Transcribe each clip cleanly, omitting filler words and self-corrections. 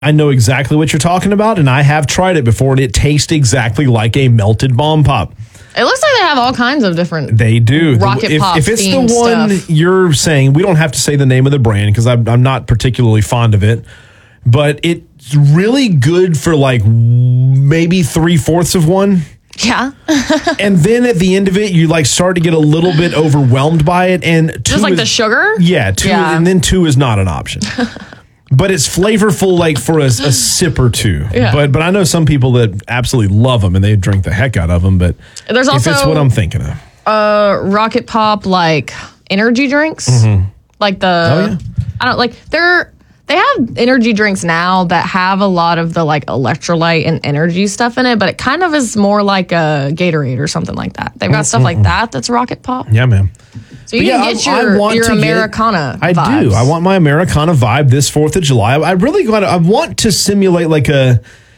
I know exactly what you're talking about, and I have tried it before, and it tastes exactly like a melted bomb pop. It looks like they have all kinds of different. They do. Rocket Pop if it's the themed one stuff. you're saying, we don't have to say the name of the brand because I'm not particularly fond of it, but it's really good for like maybe 3/4 of one. Yeah. And then at the end of it, you like start to get a little bit overwhelmed by it. And two Just like the sugar? Yeah, and then 2 is not an option. But it's flavorful, like for a sip or two. Yeah. But I know some people that absolutely love them and they drink the heck out of them. But There's if also it's what I'm thinking of, Rocket Pop like energy drinks, like the I don't like they have energy drinks now that have a lot of the like electrolyte and energy stuff in it, but it kind of is more like a Gatorade or something like that. They've got stuff like that that's Rocket Pop. yeah, man. So you can get your Americana I vibes. do. I want my Americana vibe this 4th of July. I really want to simulate like a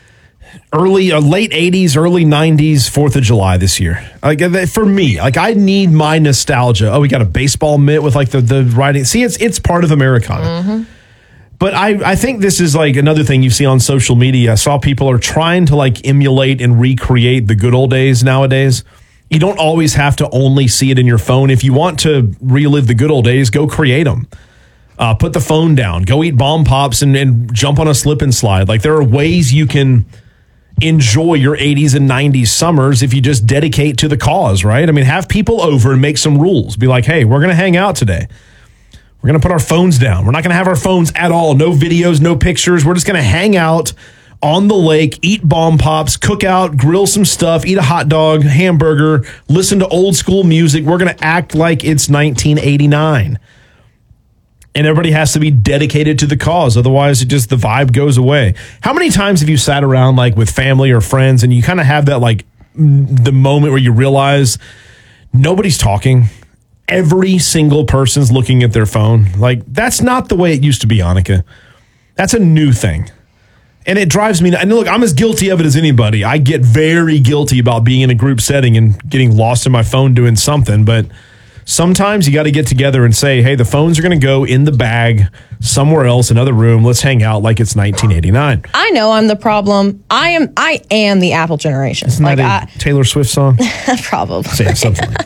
late 80s, early 90s 4th of July this year. Like for me, like I need my nostalgia. Oh, we got a baseball mitt with like the writing. See, it's part of Americana. But I think this is like another thing you see on social media. I saw people are trying to like emulate and recreate the good old days nowadays. You don't always have to only see it in your phone. If you want to relive the good old days, go create them. Put the phone down. Go eat bomb pops and jump on a slip and slide. Like there are ways you can enjoy your 80s and 90s summers if you just dedicate to the cause, right? I mean, have people over and make some rules. Be like, hey, we're going to hang out today. We're going to put our phones down. We're not going to have our phones at all. No videos, no pictures. We're just going to hang out on the lake, eat bomb pops, cook out, grill some stuff, eat a hot dog, hamburger, listen to old school music. We're going to act like it's 1989. And everybody has to be dedicated to the cause. Otherwise, the vibe goes away. How many times have you sat around like with family or friends and you kind of have that like the moment where you realize nobody's talking? Every single person's looking at their phone. Like, that's not the way it used to be, Annika. That's a new thing. And it drives me. And look, I'm as guilty of it as anybody. I get very guilty about being in a group setting and getting lost in my phone doing something. But sometimes you got to get together and say, hey, the phones are going to go in the bag somewhere else, another room. Let's hang out like it's 1989. I know I'm the problem. I am the Apple generation. Isn't like that a Taylor Swift song? Probably. Say something like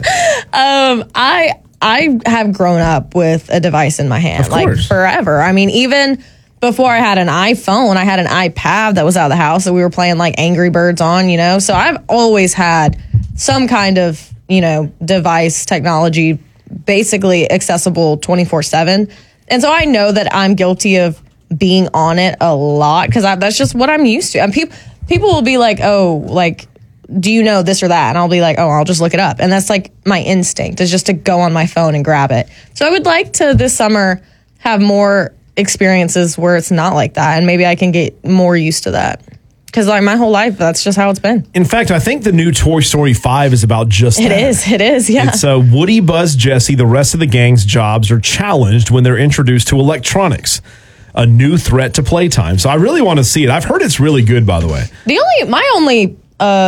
that. I have grown up with a device in my hand Of like course. forever. I mean, even before I had an iPhone, I had an iPad that was out of the house that we were playing like Angry Birds on, you know? So I've always had some kind of, you know, device technology basically accessible 24/7. And so I know that I'm guilty of being on it a lot because that's just what I'm used to. And people will be like, oh, like, do you know this or that? And I'll be like, oh, I'll just look it up. And that's like my instinct is just to go on my phone and grab it. So I would like to this summer have more experiences where it's not like that. And maybe I can get more used to that. Because like my whole life, that's just how it's been. In fact, I think the new Toy Story 5 is about just that. It is, yeah. It's Woody, Buzz, Jesse, the rest of the gang's jobs are challenged when they're introduced to electronics, a new threat to playtime. So I really want to see it. I've heard it's really good, by the way. My only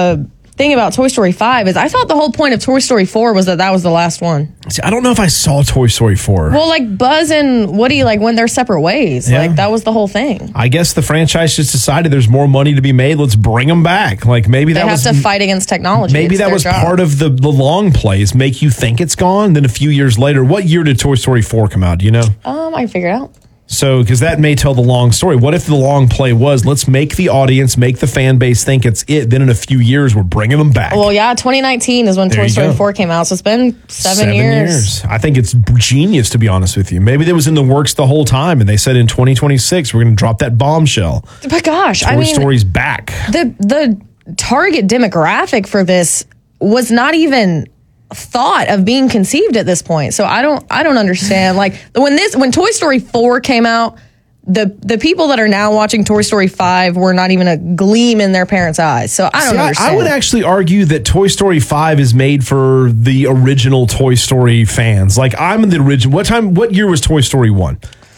thing about Toy Story 5 is I thought the whole point of Toy Story 4 was that was the last one. See, I don't know if I saw Toy Story 4. Well, like Buzz and Woody, like went their separate ways. Yeah. Like that was the whole thing. I guess the franchise just decided there's more money to be made. Let's bring them back. Like maybe They have to fight against technology. Maybe It's that their was job. part of the long plays, make you think it's gone. Then a few years later, what year did Toy Story 4 come out? Do you know? I can figure it out. So, because that may tell the long story. What if the long play was, let's make the audience, make the fan base think it's it. Then in a few years, we're bringing them back. Well, yeah, 2019 is when There Toy you Story go. 4 came out. So it's been 7 years. I think it's genius, to be honest with you. Maybe that was in the works the whole time, and they said in 2026, we're going to drop that bombshell. But gosh, Toy Story's back. The target demographic for this was not even thought of being conceived at this point. So I don't understand. Like when Toy Story 4 came out, the people that are now watching Toy Story 5 were not even a gleam in their parents' eyes. So I don't understand. I would actually argue that Toy Story 5 is made for the original Toy Story fans. Like I'm the original. What year was Toy Story 1?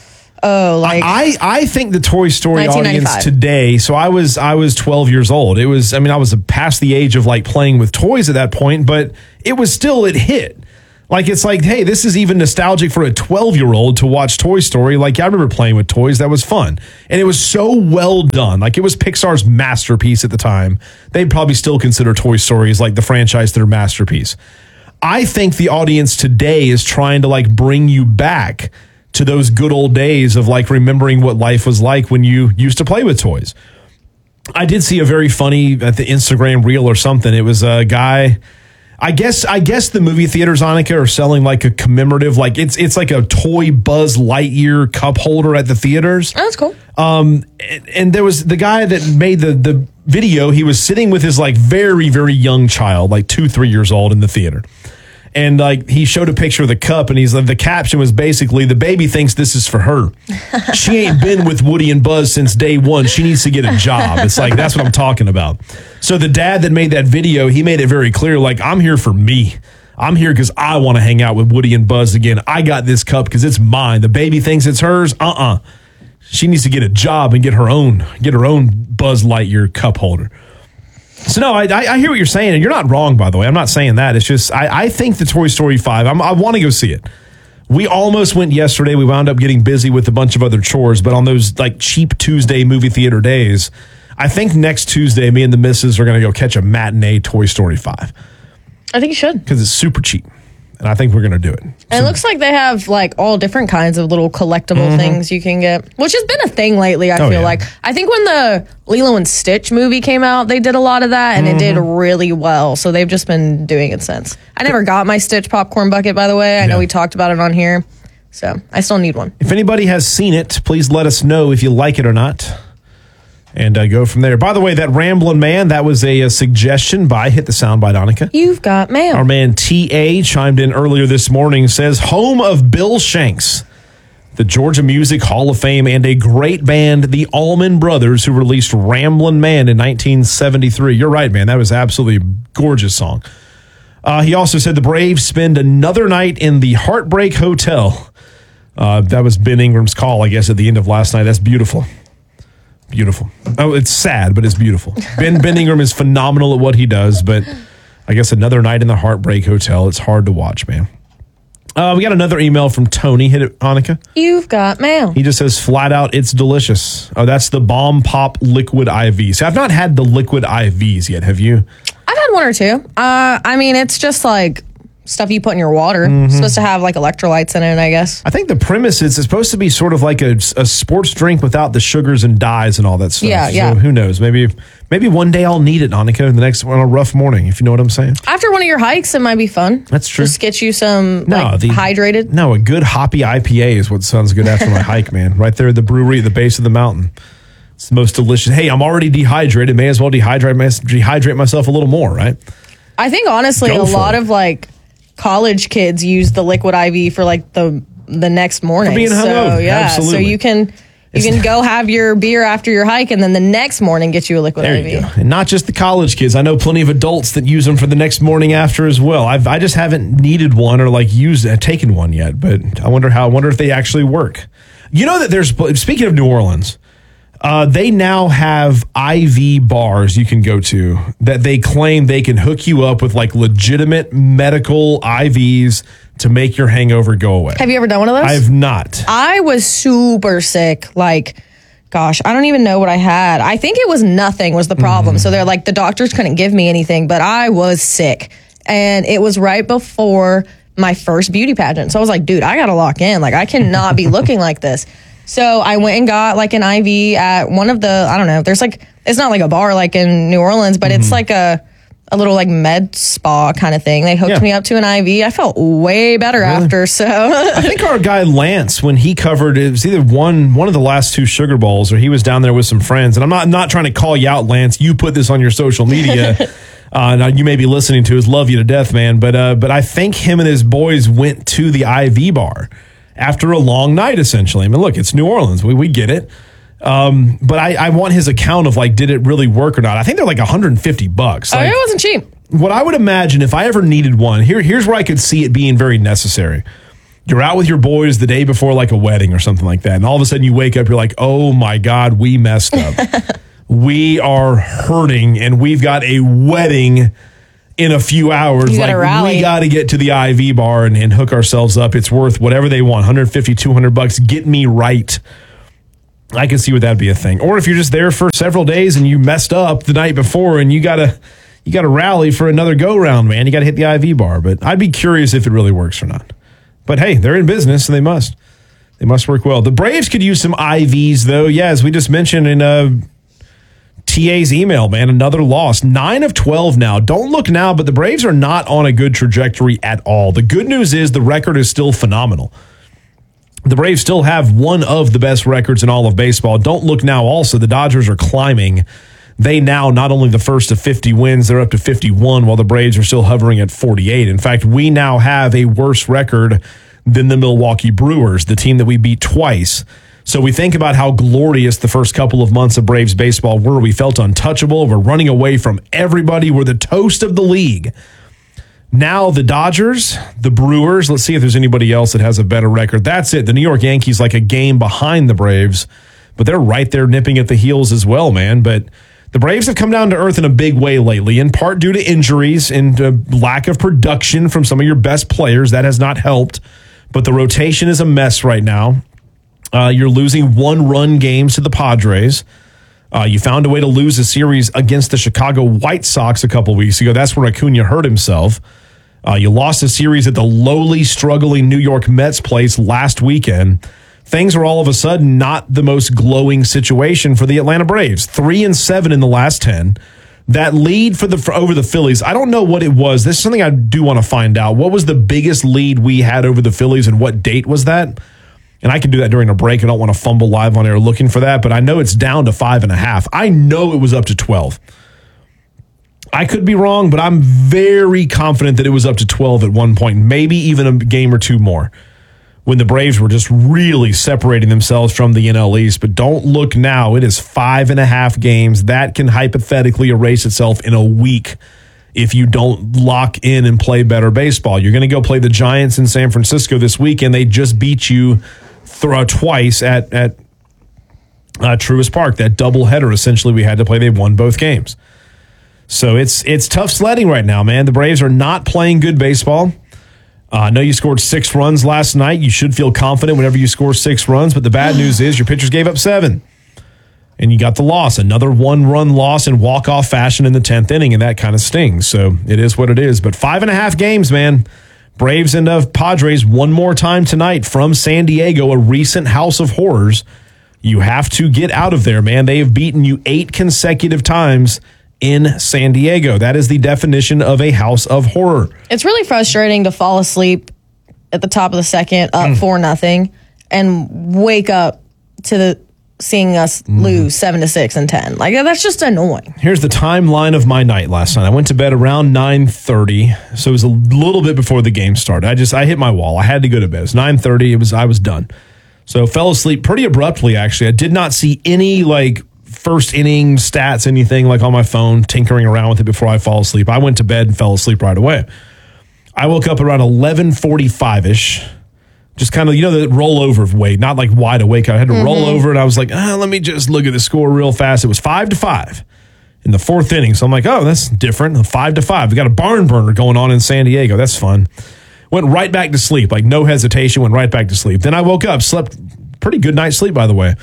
Oh, like I think the Toy Story audience 1995. today. So I was 12 years old. I was past the age of like playing with toys at that point, but it hit. Like, it's like, hey, this is even nostalgic for a 12-year-old to watch Toy Story. Like, I remember playing with toys. That was fun. And it was so well done. Like, it was Pixar's masterpiece at the time. They'd probably still consider Toy Story as like the franchise their masterpiece. I think the audience today is trying to like bring you back to those good old days of like remembering what life was like when you used to play with toys. I did see a very funny at the Instagram reel or something. It was a guy. I guess the movie theaters, Annika, are selling like a commemorative, like it's like a toy Buzz Lightyear cup holder at the theaters. Oh, that's cool. And there was the guy that made the video. He was sitting with his like very, very young child, like 2-3 years old in the theater. And like he showed a picture of the cup, and he's like, the caption was basically, the baby thinks this is for her. She ain't been with Woody and Buzz since day one. She needs to get a job. It's like, that's what I'm talking about. So the dad that made that video, he made it very clear, like, I'm here for me. I'm here because I want to hang out with Woody and Buzz again. I got this cup because it's mine. The baby thinks it's hers. She needs to get a job and get her own Buzz Lightyear cup holder. So, no, I hear what you're saying, and you're not wrong, by the way. I'm not saying that. It's just I think the Toy Story 5, I want to go see it. We almost went yesterday. We wound up getting busy with a bunch of other chores, but on those like cheap Tuesday movie theater days, I think next Tuesday, me and the missus are going to go catch a matinee Toy Story 5. I think you should. Because it's super cheap, and I think we're going to do it. And it looks like they have like all different kinds of little collectible things you can get, which has been a thing lately, I feel like. I think when the Lilo and Stitch movie came out, they did a lot of that, and it did really well. So they've just been doing it since. I never got my Stitch popcorn bucket, by the way. I know we talked about it on here, so I still need one. If anybody has seen it, please let us know if you like it or not. And go from there. By the way, that Ramblin' Man, that was a suggestion by Hit the Soundbite, Annika. You've got mail. Our man T.A. chimed in earlier this morning, says, home of Bill Shanks, the Georgia Music Hall of Fame, and a great band, the Allman Brothers, who released Ramblin' Man in 1973. You're right, man. That was absolutely a gorgeous song. He also said the Braves spend another night in the Heartbreak Hotel. That was Ben Ingram's call, I guess, at the end of last night. That's beautiful. Beautiful. Oh, it's sad, but it's beautiful. Ben Ingram is phenomenal at what he does, but I guess another night in the Heartbreak Hotel. It's hard to watch, man. We got another email from Tony. Hit it, Annika. You've got mail. He just says, flat out, it's delicious. Oh, that's the Bomb Pop Liquid IVs. So I've not had the liquid IVs yet. Have you? I've had one or two. I mean, it's just like stuff you put in your water. It's supposed to have like electrolytes in it, I guess. I think the premise is it's supposed to be sort of like a sports drink without the sugars and dyes and all that stuff. Yeah. So who knows? Maybe one day I'll need it, Annika, the next on a rough morning, if you know what I'm saying. After one of your hikes, it might be fun. That's true. Just get you some hydrated. No, a good hoppy IPA is what sounds good after my hike, man. Right there at the brewery at the base of the mountain. It's the most delicious. Hey, I'm already dehydrated. May as well dehydrate myself a little more, right? I think, honestly, a lot of like college kids use the liquid IV for like the next morning. For being hungover. So yeah, absolutely. so you can go have your beer after your hike, and then the next morning get you a liquid there IV. You go. And not just the college kids. I know plenty of adults that use them for the next morning after as well. I just haven't needed one or like taken one yet, but I wonder if they actually work. You know that there's, speaking of New Orleans, they now have IV bars you can go to that they claim they can hook you up with like legitimate medical IVs to make your hangover go away. Have you ever done one of those? I've not. I was super sick. Like, gosh, I don't even know what I had. I think it was nothing was the problem. So they're like, the doctors couldn't give me anything, but I was sick. And it was right before my first beauty pageant. So I was like, dude, I got to lock in. Like, I cannot be looking like this. So I went and got like an IV at one of the, I don't know, there's like, it's not like a bar like in New Orleans, but it's like a little like med spa kind of thing. They hooked me up to an IV. I felt way better after. So I think our guy Lance, when he covered, it was either one of the last two Sugar Bowls, or he was down there with some friends. And I'm not trying to call you out, Lance. You put this on your social media. Now you may be listening to us. Love you to death, man. But I think him and his boys went to the IV bar after a long night, essentially. I mean, look, it's New Orleans. We get it. But I want his account of like, did it really work or not? I think they're like $150. Like, it wasn't cheap. What I would imagine if I ever needed one, here's where I could see it being very necessary. You're out with your boys the day before like a wedding or something like that. And all of a sudden you wake up, you're like, oh my God, we messed up. We are hurting and we've got a wedding in a few hours. You gotta rally. We got to get to the IV bar and hook ourselves up. It's worth whatever they want, $150, $200. Get me right. I can see what that'd be a thing. Or if you're just there for several days and you messed up the night before and you gotta rally for another go round, man. You gotta hit the IV bar. But I'd be curious if it really works or not. But hey, they're in business, so they must. They must work well. The Braves could use some IVs, though. Yeah, as we just mentioned in TA's email, man, another loss. 9 of 12 now. Don't look now, but the Braves are not on a good trajectory at all. The good news is the record is still phenomenal. The Braves still have one of the best records in all of baseball. Don't look now also. The Dodgers are climbing. They now not only the first to 50 wins, they're up to 51, while the Braves are still hovering at 48. In fact, we now have a worse record than the Milwaukee Brewers, the team that we beat twice. So we think about how glorious the first couple of months of Braves baseball were. We felt untouchable. We're running away from everybody. We're the toast of the league. Now the Dodgers, the Brewers, let's see if there's anybody else that has a better record. That's it. The New York Yankees like a game behind the Braves, but they're right there nipping at the heels as well, man. But the Braves have come down to earth in a big way lately, in part due to injuries and lack of production from some of your best players. That has not helped, but the rotation is a mess right now. You're losing one-run games to the Padres. You found a way to lose a series against the Chicago White Sox a couple weeks ago. That's where Acuna hurt himself. You lost a series at the lowly, struggling New York Mets place last weekend. Things are all of a sudden not the most glowing situation for the Atlanta Braves. 3-7 in the last 10. That lead for over the Phillies, I don't know what it was. This is something I do want to find out. What was the biggest lead we had over the Phillies, and what date was that? And I can do that during a break. I don't want to fumble live on air looking for that, but I know it's down to 5.5. I know it was up to 12. I could be wrong, but I'm very confident that it was up to 12 at one point, maybe even a game or two more, when the Braves were just really separating themselves from the NL East. But don't look now. It is 5.5 games. That can hypothetically erase itself in a week if you don't lock in and play better baseball. You're going to go play the Giants in San Francisco this weekend. They just beat you twice at Truist Park. That doubleheader, essentially, we had to play. They won both games. So it's tough sledding right now, man. The Braves are not playing good baseball. I know you scored 6 runs last night. You should feel confident whenever you score 6 runs, but the bad news is your pitchers gave up 7. And you got the loss, another 1-run loss in walk-off fashion in the 10th inning, and that kind of stings. So it is what it is. But 5.5 games, man. Braves and Padres one more time tonight from San Diego, a recent house of horrors. You have to get out of there, man. They have beaten you 8 consecutive times in San Diego. That is the definition of a house of horror. It's really frustrating to fall asleep at the top of the second, up 4-0, and wake up to seeing us lose 7-6 and 10. Like, that's just annoying. Here's the timeline of my night last night. I went to bed around 9:30, so it was a little bit before the game started. I hit my wall. I had to go to bed. It was 9:30. I was done. So fell asleep pretty abruptly, actually. I did not see any, first inning stats, anything on my phone, tinkering around with it before I fall asleep. I went to bed and fell asleep right away. I woke up around 11:45-ish. Just kind of, the rollover way, not wide awake. I had to roll over, and I was like, let me just look at the score real fast. It was 5-5 in the 4th inning. So I'm like, oh, that's different. 5-5. We got a barn burner going on in San Diego. That's fun. Went right back to sleep, no hesitation, went right back to sleep. Then I woke up, slept pretty good night's sleep, by the way.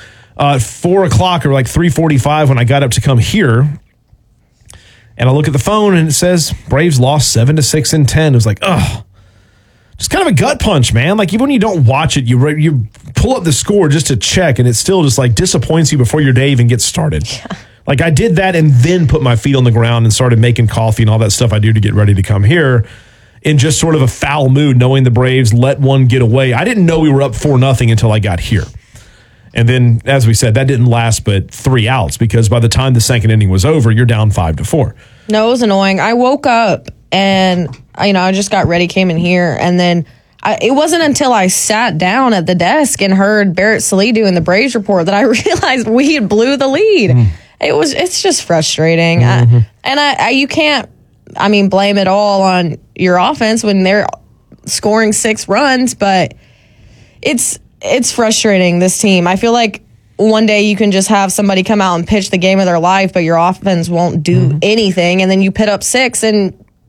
4 o'clock or 3:45 when I got up to come here. And I look at the phone, and it says Braves lost 7-6 and 10. It was like, ugh. Just kind of a gut punch, man. Even when you don't watch it, you pull up the score just to check, and it still just disappoints you before your day even gets started. Yeah. I did that and then put my feet on the ground and started making coffee and all that stuff I do to get ready to come here in just sort of a foul mood, knowing the Braves let one get away. I didn't know we were up 4-0 until I got here. And then, as we said, that didn't last but 3 outs, because by the time the second inning was over, you're down 5-4. No, it was annoying. I woke up and, I just got ready, came in here, and then it wasn't until I sat down at the desk and heard Barrett Sallee doing the Braves report that I realized we had blew the lead. It's just frustrating. You can't, blame it all on your offense when they're scoring 6 runs, but it's frustrating, this team. I feel like one day you can just have somebody come out and pitch the game of their life, but your offense won't do anything, and then you put up 6 and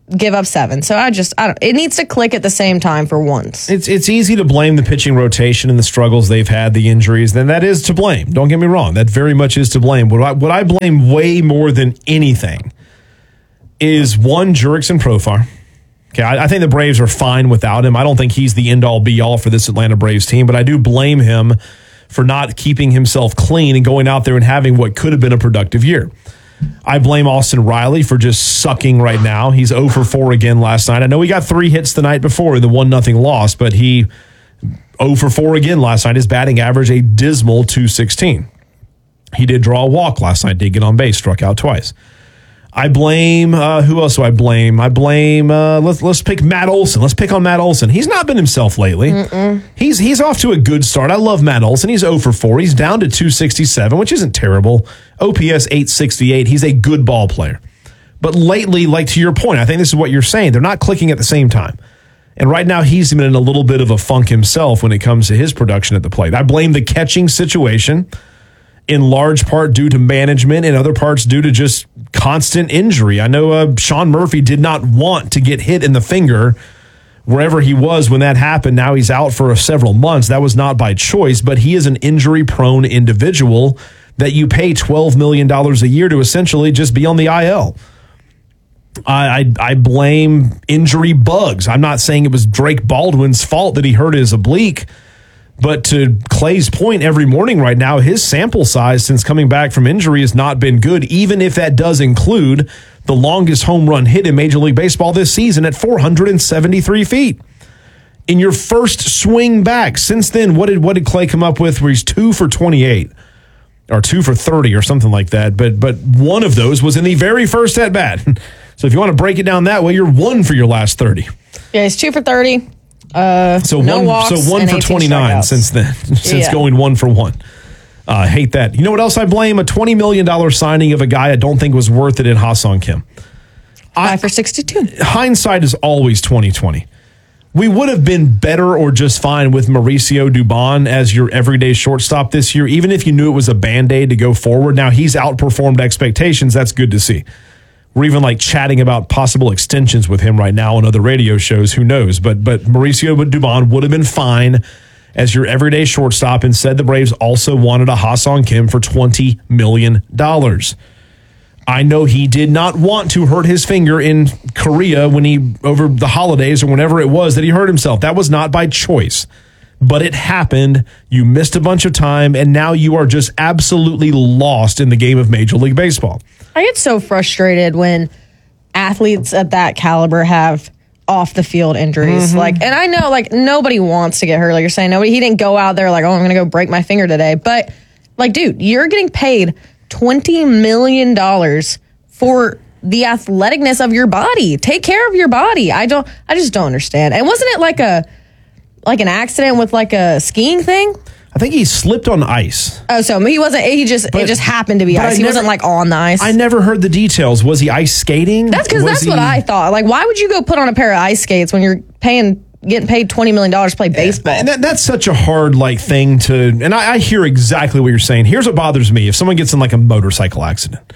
give up 7. So I don't. It needs to click at the same time for once. It's easy to blame the pitching rotation and the struggles they've had, the injuries. Then that is to blame. Don't get me wrong. That very much is to blame. What I blame way more than anything is one, Jurickson Profar. Okay, I think the Braves are fine without him. I don't think he's the end-all, be-all for this Atlanta Braves team, but I do blame him for not keeping himself clean and going out there and having what could have been a productive year. I blame Austin Riley for just sucking right now. He's 0 for 4 again last night. I know he got 3 hits the night before in the 1-0 loss, but he 0 for 4 again last night. His batting average, a dismal .216. He did draw a walk last night, did get on base, struck out twice. I blame, who else do I blame? Let's pick Matt Olson. Let's pick on Matt Olson. He's not been himself lately. He's off to a good start. I love Matt Olson. He's 0 for 4. He's down to .267, which isn't terrible. OPS 868. He's a good ball player. But lately, like to your point, I think this is what you're saying. They're not clicking at the same time. And right now, he's been in a little bit of a funk himself when it comes to his production at the plate. I blame the catching situation, in large part due to management, and other parts due to just constant injury. I know Sean Murphy did not want to get hit in the finger wherever he was when that happened. Now he's out for several months. That was not by choice, but he is an injury-prone individual that you pay $12 million a year to essentially just be on the IL. I blame injury bugs. I'm not saying it was Drake Baldwin's fault that he hurt his oblique, but to Clay's point, every morning right now, his sample size since coming back from injury has not been good, even if that does include the longest home run hit in Major League Baseball this season at 473 feet. In your first swing back, since then, what did Clay come up with where he's 2 for 28 or 2 for 30 or something like that? But one of those was in the very first at-bat. So if you want to break it down that way, you're 1 for your last 30. Yeah, he's 2 for 30. So no one walks, for 29 strikeouts. since then, Yeah. going 1 for 1. Hate that. You know what else I blame? A $20 million signing of a guy I don't think was worth it in Ha-Seong Kim. 5 for 62. Hindsight is always 20/20. We would have been better or just fine with Mauricio Dubon as your everyday shortstop this year, even if you knew it was a Band-Aid to go forward. Now, he's outperformed expectations. That's good to see. We're even like chatting about possible extensions with him right now on other radio shows. Who knows? But Mauricio Dubon would have been fine as your everyday shortstop, and said the Braves also wanted a Ha-Seong Kim for $20 million. I know he did not want to hurt his finger in Korea when he, over the holidays or whenever it was that he hurt himself. That was not by choice. But it happened. You missed a bunch of time, and now you are just absolutely lost in the game of Major League Baseball. I get so frustrated when athletes at that caliber have off the field injuries. And I know nobody wants to get hurt. Like you're saying, he didn't go out there like, oh, I'm going to go break my finger today. But dude, you're getting paid $20 million for the athleticness of your body. Take care of your body. I just don't understand. And wasn't it like an accident with like a skiing thing? I think he slipped on ice. Oh, so he wasn't. It just happened to be ice. He wasn't like on the ice. I never heard the details. Was he ice skating? That's what I thought. Like, why would you go put on a pair of ice skates when you're getting paid $20 million to play baseball? And that's such a hard thing to. And I hear exactly what you're saying. Here's what bothers me: if someone gets in like a motorcycle accident,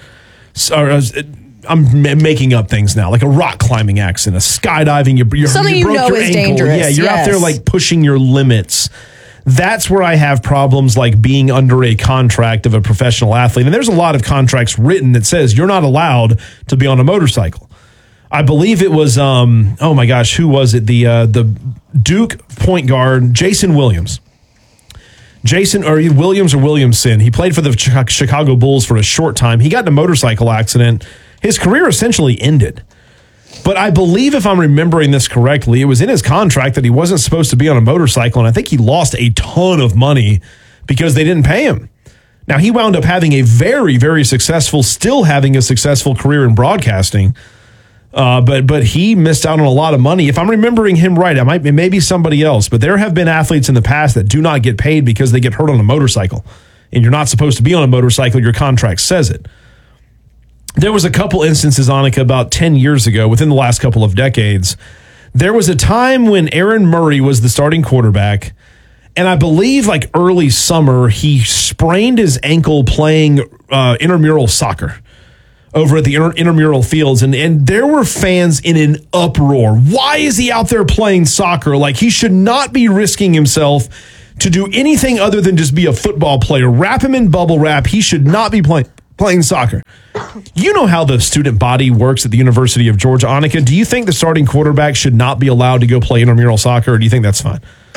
I'm making up things now, like a rock climbing accident, a skydiving, you broke something your is ankle. dangerous. Yeah, you're out there like pushing your limits. That's where I have problems, like being under a contract of a professional athlete. And there's a lot of contracts written that says you're not allowed to be on a motorcycle. I believe it was, oh my gosh, who was it? The Duke point guard, Jason Williams. Williams or Williamson. He played for the Chicago Bulls for a short time. He got in a motorcycle accident. His career essentially ended. But I believe, if I'm remembering this correctly, it was in his contract that he wasn't supposed to be on a motorcycle, and I think he lost a ton of money because they didn't pay him. Now, he wound up having a very, very still having a successful career in broadcasting, but he missed out on a lot of money. If I'm remembering him right, it may be somebody else, but there have been athletes in the past that do not get paid because they get hurt on a motorcycle, and you're not supposed to be on a motorcycle. Your contract says it. There was a couple instances, Annika, about 10 years ago, within the last couple of decades. There was a time when Aaron Murray was the starting quarterback, and I believe like early summer, he sprained his ankle playing intramural soccer. over at the intramural fields, and there were fans in an uproar. Why is he out there playing soccer? Like, he should not be risking himself to do anything other than just be a football player. Wrap him in bubble wrap. He should not be playing soccer. You know how the student body works at the University of Georgia, Annika. Do you think the starting quarterback should not be allowed to go play intramural soccer, or do you think that's fine?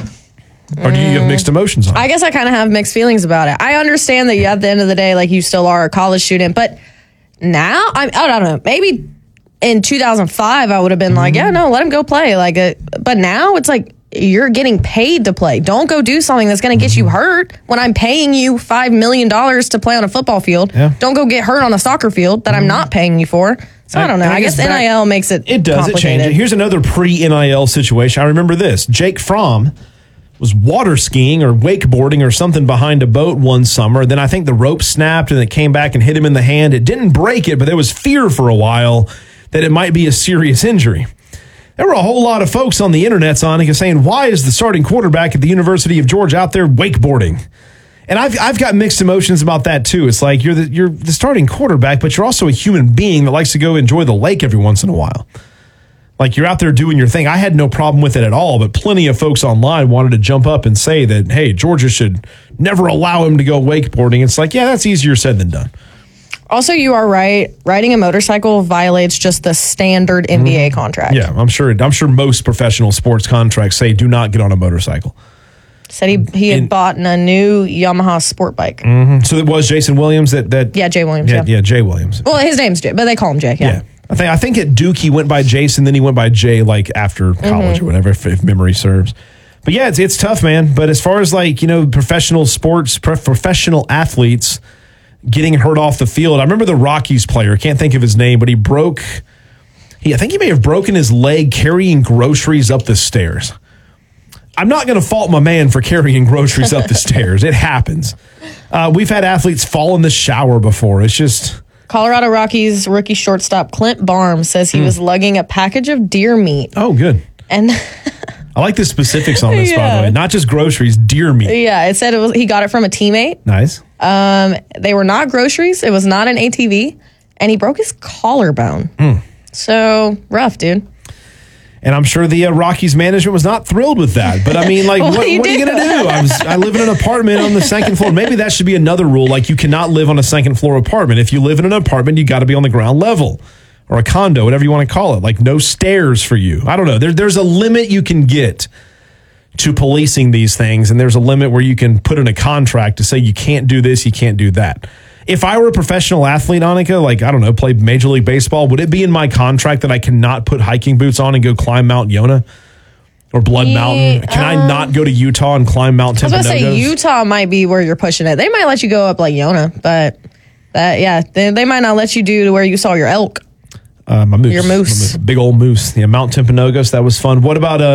Or do you have mixed emotions on it? I guess I kind of have mixed feelings about it. I understand that you, at the end of the day, like, you still are a college student, but now, I don't know, maybe in 2005, I would have been like, yeah, no, let him go play. But now it's like, you're getting paid to play. Don't go do something that's going to get you hurt when I'm paying you $5 million to play on a football field. Yeah. Don't go get hurt on a soccer field that I'm not paying you for. So I don't know. I guess NIL makes it does. It changes. Here's another pre-NIL situation. I remember this. Jake Fromm was water skiing or wakeboarding or something behind a boat one summer. Then I think the rope snapped and it came back and hit him in the hand. It didn't break it, but there was fear for a while that it might be a serious injury. There were a whole lot of folks on the internet, Sonica, saying, why is the starting quarterback at the University of Georgia out there wakeboarding? And I've got mixed emotions about that too. It's like, you're the starting quarterback, but you're also a human being that likes to go enjoy the lake every once in a while. Like, you're out there doing your thing. I had no problem with it at all, but plenty of folks online wanted to jump up and say that, hey, Georgia should never allow him to go wakeboarding. It's like, yeah, that's easier said than done. Also, you are right. Riding a motorcycle violates just the standard NBA contract. Yeah, I'm sure most professional sports contracts say do not get on a motorcycle. Said he had bought a new Yamaha sport bike. Mm-hmm. So it was Jason Williams that yeah, Jay Williams. Yeah, Jay Williams. Well, his name's Jay, but they call him Jay. Yeah. I think at Duke he went by Jason, then he went by Jay like after college or whatever, if memory serves. But yeah, it's tough, man. But as far as like, professional sports, professional athletes getting hurt off the field, I remember the Rockies player, I can't think of his name, but I think he may have broken his leg carrying groceries up the stairs. I'm not going to fault my man for carrying groceries up the stairs. It happens. We've had athletes fall in the shower before. It's just... Colorado Rockies rookie shortstop Clint Barnes says he was lugging a package of deer meat. Oh, good. And I like the specifics on this, by the way. Not just groceries, deer meat. Yeah, it said he got it from a teammate. Nice. They were not groceries. It was not an ATV. And he broke his collarbone. So, rough, dude. And I'm sure the Rockies management was not thrilled with that. But I mean, like, what are you going to do? I live in an apartment on the second floor. Maybe that should be another rule. Like, you cannot live on a second floor apartment. If you live in an apartment, you got to be on the ground level or a condo, whatever you want to call it. Like, no stairs for you. I don't know. There's a limit you can get to policing these things. And there's a limit where you can put in a contract to say you can't do this, you can't do that. If I were a professional athlete, Annika, like, I don't know, play Major League Baseball, would it be in my contract that I cannot put hiking boots on and go climb Mount Yonah or Blood Mountain? Can I not go to Utah and climb Mount Timpanogos? I was going to say, Utah might be where you're pushing it. They might let you go up like Yonah, but they might not let you do to where you saw your elk. My moose. Your moose. Big old moose. Yeah, Mount Timpanogos, that was fun. What about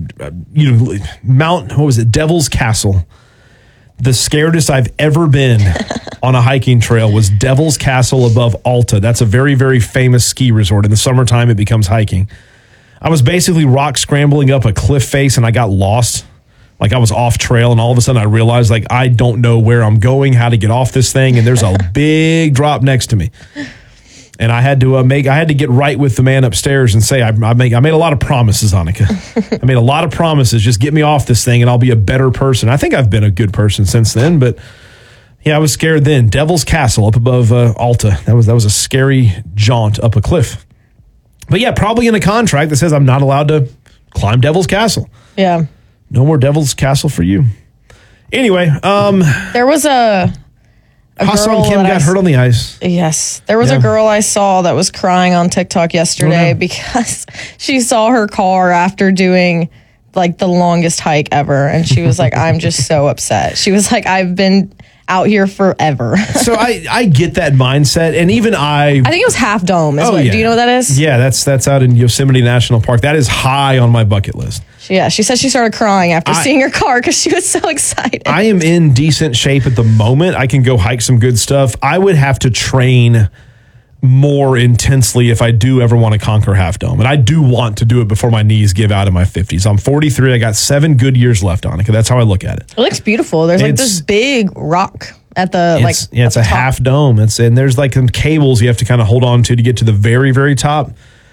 Devil's Castle? The scaredest I've ever been on a hiking trail was Devil's Castle above Alta. That's a very, very famous ski resort. In the summertime, it becomes hiking. I was basically rock scrambling up a cliff face, and I got lost. Like, I was off trail, and all of a sudden I realized, like, I don't know where I'm going, how to get off this thing, and there's a big drop next to me. And I had to get right with the man upstairs and say, I made a lot of promises, Annika. I made a lot of promises. Just get me off this thing and I'll be a better person. I think I've been a good person since then, but yeah, I was scared then. Devil's Castle up above Alta. That was a scary jaunt up a cliff. But yeah, probably in a contract that says I'm not allowed to climb Devil's Castle. Yeah. No more Devil's Castle for you. Anyway, there was a Ha-Seong Kim got hurt on the ice. Yes. There was a girl I saw that was crying on TikTok yesterday because she saw her car after doing like the longest hike ever. And she was like, I'm just so upset. She was like, I've been out here forever. So I get that mindset. And even I think it was Half Dome. Do you know what that is? Yeah, that's out in Yosemite National Park. That is high on my bucket list. Yeah, she said she started crying after seeing her car because she was so excited. I am in decent shape at the moment. I can go hike some good stuff. I would have to train more intensely if I do ever want to conquer Half Dome. And I do want to do it before my knees give out in my 50s. I'm 43. I got 7 good years left, Annika. That's how I look at it. It looks beautiful. There's like this big rock at the it's a half dome. And there's like some cables you have to kind of hold on to get to the very, very top.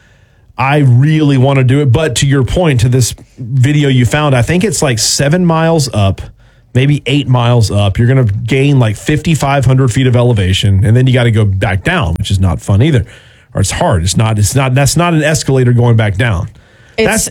I really want to do it. But to your point, to this video you found, I think it's like 7 miles up, maybe 8 miles up. You're going to gain like 5,500 feet of elevation, and then you got to go back down, which is not fun either. Or it's hard. That's not an escalator going back down. It's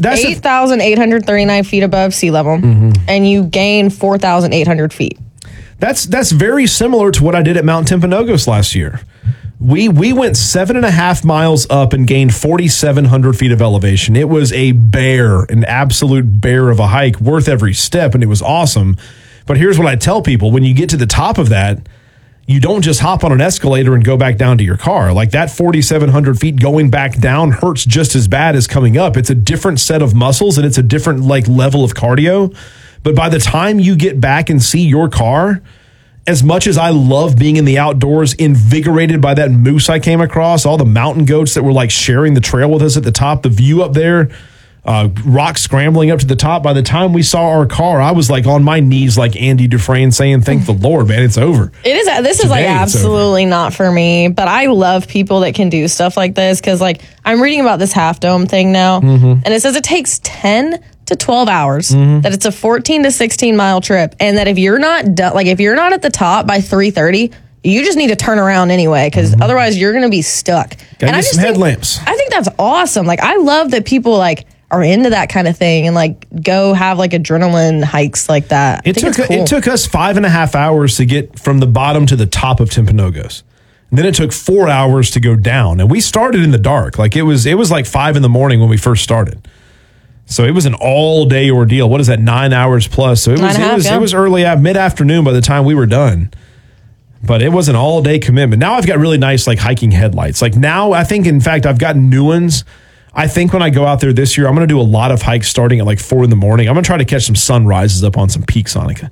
8,839 feet above sea level, and you gain 4,800 feet. That's very similar to what I did at Mount Timpanogos last year. We went 7.5 miles up and gained 4,700 feet of elevation. It was an absolute bear of a hike, worth every step, and it was awesome. But here's what I tell people. When you get to the top of that, you don't just hop on an escalator and go back down to your car. Like that 4,700 feet going back down hurts just as bad as coming up. It's a different set of muscles and it's a different like level of cardio. But by the time you get back and see your car, as much as I love being in the outdoors, invigorated by that moose I came across, all the mountain goats that were like sharing the trail with us at the top, the view up there, rocks scrambling up to the top. By the time we saw our car, I was like on my knees like Andy Dufresne saying, thank the Lord, man, it's over. This is like absolutely not for me, but I love people that can do stuff like this because like I'm reading about this Half Dome thing now, and it says it takes 10 to 12 hours, that it's a 14 to 16 mile trip, and that if you're not done, like if you're not at the top by 3:30, you just need to turn around anyway, because otherwise you're going to be stuck. Gotta get some headlamps. I think that's awesome. Like I love that people like are into that kind of thing and like go have like adrenaline hikes like that. It took us 5.5 hours to get from the bottom to the top of Timpanogos. And then it took 4 hours to go down, and we started in the dark. Like it was like 5 a.m. when we first started. So it was an all-day ordeal. What is that, 9 hours plus? So it was early, mid-afternoon by the time we were done. But it was an all-day commitment. Now I've got really nice like hiking headlights. Like now I think, in fact, I've gotten new ones. I think when I go out there this year, I'm going to do a lot of hikes starting at like 4 a.m. I'm going to try to catch some sunrises up on some peaks, Annika.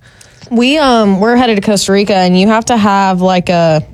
We're headed to Costa Rica, and you have to have like a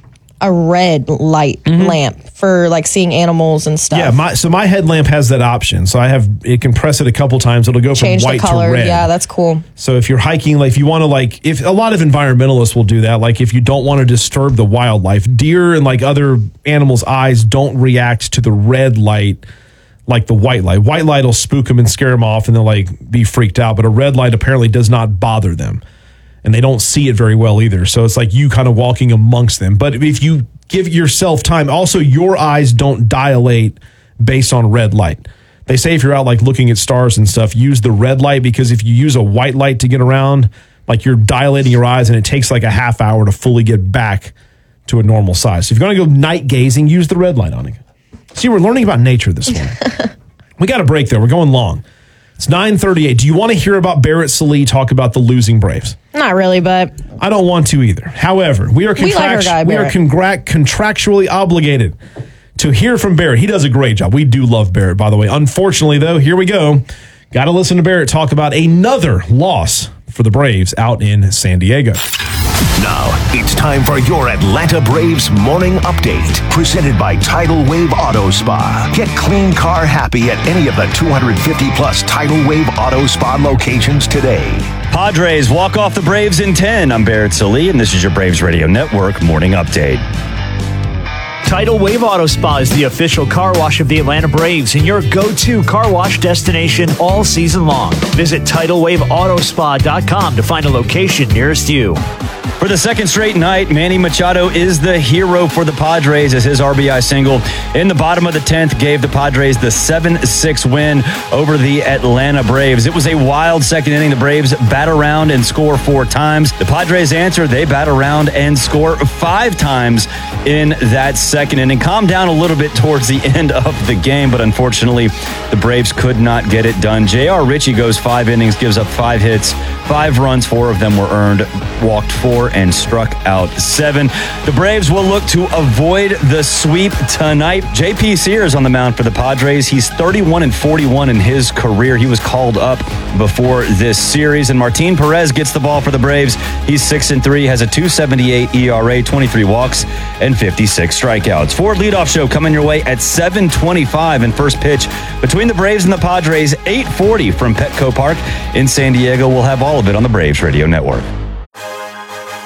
red light lamp for like seeing animals and stuff. Yeah, my headlamp has that option. So it can press it a couple times. It'll go from white to red. Yeah, that's cool. So if you're hiking, like if you want to like, if a lot of environmentalists will do that, like if you don't want to disturb the wildlife, deer and like other animals' eyes don't react to the red light like the white light. White light will spook them and scare them off and they'll like be freaked out. But a red light apparently does not bother them. And they don't see it very well either. So it's like you kind of walking amongst them. But if you give yourself time, also your eyes don't dilate based on red light. They say if you're out like looking at stars and stuff, use the red light, because if you use a white light to get around, like you're dilating your eyes and it takes like a half hour to fully get back to a normal size. So if you're going to go night gazing, use the red light on it. See, we're learning about nature this morning. We got a break though. We're going long. It's 9:38. Do you want to hear about Barrett Sallee talk about the losing Braves? Not really, but I don't want to either. However, we are contractually obligated to hear from Barrett. He does a great job. We do love Barrett, by the way. Unfortunately, though, here we go. Got to listen to Barrett talk about another loss for the Braves out in San Diego. Now, it's time for your Atlanta Braves morning update, presented by Tidal Wave Auto Spa. Get clean car happy at any of the 250-plus Tidal Wave Auto Spa locations today. Padres walk off the Braves in 10. I'm Barrett Sallee, and this is your Braves Radio Network morning update. Tidal Wave Auto Spa is the official car wash of the Atlanta Braves and your go-to car wash destination all season long. Visit TidalWaveAutoSpa.com to find a location nearest you. For the second straight night, Manny Machado is the hero for the Padres as his RBI single in the bottom of the 10th gave the Padres the 7-6 win over the Atlanta Braves. It was a wild second inning. The Braves bat around and score 4 times. The Padres answer. They bat around and score 5 times in that second inning. Calmed down a little bit towards the end of the game, but unfortunately, the Braves could not get it done. J.R. Ritchie goes 5 innings, gives up 5 hits, 5 runs, 4 of them were earned, walked 4, and struck out 7. The Braves will look to avoid the sweep tonight. J.P. Sears on the mound for the Padres. He's 31-41 in his career. He was called up before this series. And Martin Perez gets the ball for the Braves. He's 6-3, has a 2.78 ERA, 23 walks, and 56 strikeouts. Ford leadoff show coming your way at 7:25 in first pitch between the Braves and the Padres, 8:40 from Petco Park in San Diego. We'll have all of it on the Braves Radio Network.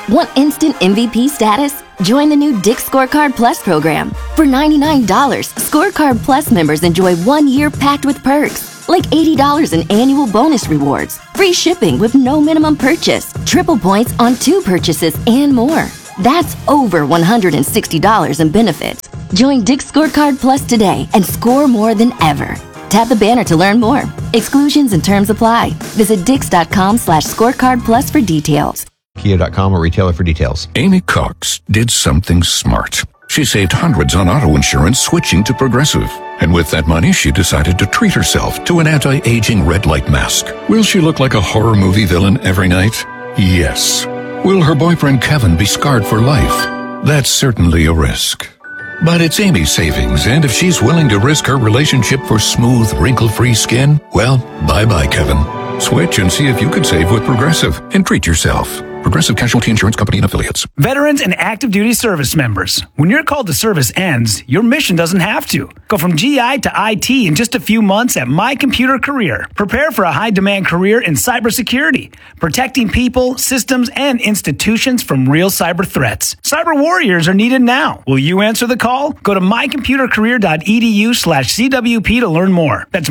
Want instant MVP status? Join the new Dick's Scorecard Plus program. For $99, Scorecard Plus members enjoy 1 year packed with perks, like $80 in annual bonus rewards, free shipping with no minimum purchase, triple points on 2 purchases, and more. That's over $160 in benefits. Join Dick's Scorecard Plus today and score more than ever. Tap the banner to learn more. Exclusions and terms apply. Visit Dix.com/scorecard plus for details. Kia.com or retailer for details. Amy Cox did something smart. She saved hundreds on auto insurance switching to Progressive. And with that money, she decided to treat herself to an anti-aging red light mask. Will she look like a horror movie villain every night? Yes. Will her boyfriend Kevin be scarred for life? That's certainly a risk. But it's Amy's savings, and if she's willing to risk her relationship for smooth, wrinkle-free skin, well, bye-bye, Kevin. Switch and see if you could save with Progressive and treat yourself. Progressive Casualty Insurance Company and Affiliates. Veterans and active duty service members. When your call to service ends, your mission doesn't have to. Go from GI to IT in just a few months at My Computer Career. Prepare for a high-demand career in cybersecurity, protecting people, systems, and institutions from real cyber threats. Cyber warriors are needed now. Will you answer the call? Go to mycomputercareer.edu/CWP to learn more. That's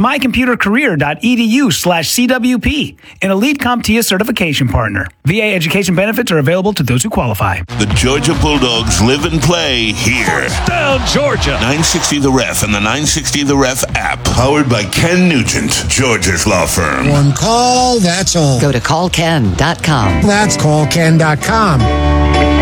mycomputercareer.edu/CWP, an Elite CompTIA certification partner. VA education benefits are available to those who qualify. The Georgia Bulldogs live and play here. Down Georgia. 960 The Ref and the 960 The Ref app. Powered by Ken Nugent, Georgia's law firm. One call, that's all. Go to callken.com. That's callken.com.